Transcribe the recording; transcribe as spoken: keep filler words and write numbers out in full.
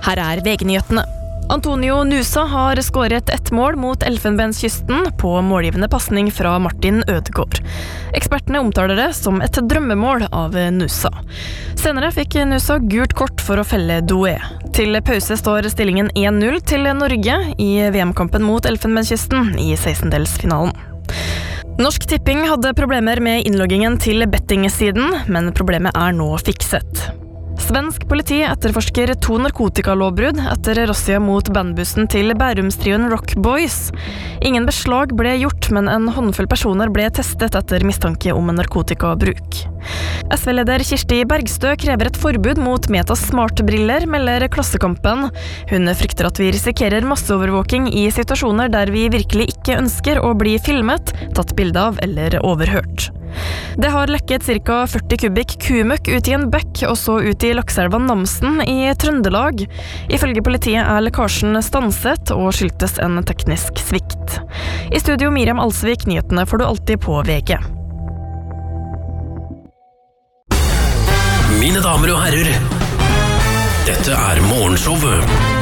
Her er V G-nyhetene. Antonio Nusa har skåret ett mål mot Elfenbenskysten på målgivende passning fra Martin Ødegaard. Ekspertene omtaler det som et drømmemål av Nusa. Senere fikk Nusa gult kort for å felle Doué. Til pause står stillingen én null til Norge i V M-kampen mot Elfenbenskysten i sekstendelsfinalen. Norsk Tipping hadde problemer med innloggingen til betting-siden, men problemet er nå fikset. Svensk politi etterforsker to narkotikalovbrudd etter razzia mot bandbussen til Bærumstrioen Rock Boys. Ingen beslag ble gjort, men en håndfull personer ble testet etter mistanke om narkotikabruk. S V-leder Kirsti Bergstø krever et forbud mot Metas smartbriller, melder Klassekampen. Hun frykter at vi risikerer masseovervåking i situasjoner der vi virkelig ikke ønsker å bli filmet, tatt bilde av eller overhørt. Det har lekket ca. førti kubikk kumøkk ut i en bekk og så ut i lakseelva Namsen i Trøndelag. Ifølge politiet er lekkasjen stanset og skyldtes en teknisk svikt. I studio Miriam Alsvik, nyhetene får du alltid på V G. Mine damer og herrer, dette er morgenshowet